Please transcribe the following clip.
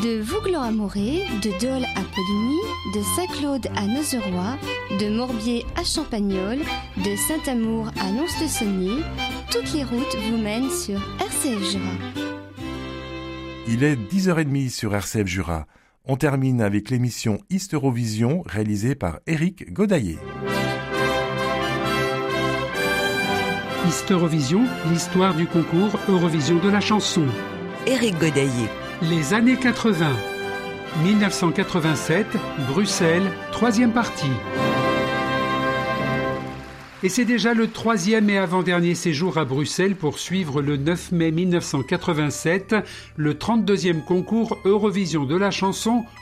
De Vouglan à Morée, de Dole à Poligny, de Saint-Claude à Nozeroy, de Morbier à Champagnole, de Saint-Amour à Lons-le-Saunier, toutes les routes vous mènent sur RCF Jura. Il est 10h30 sur RCF Jura. On termine avec l'émission Historovison réalisée par Éric Godaillé. Historovison, l'histoire du concours Eurovision de la chanson. Éric Godaillé. Les années 80. 1987, Bruxelles, 3e partie. Et c'est déjà le 3e et avant-dernier séjour à Bruxelles pour suivre le 9 mai 1987 le 32e concours Eurovision de la chanson